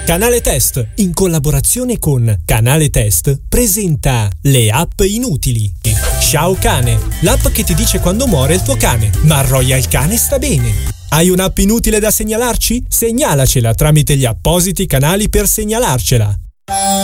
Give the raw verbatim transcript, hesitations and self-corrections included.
Canale Test, in collaborazione con Canale Test, presenta le app inutili. Ciao Cane, l'app che ti dice quando muore il tuo cane, ma Royal Cane sta bene. Hai un'app inutile da segnalarci? Segnalacela tramite gli appositi canali per segnalarcela.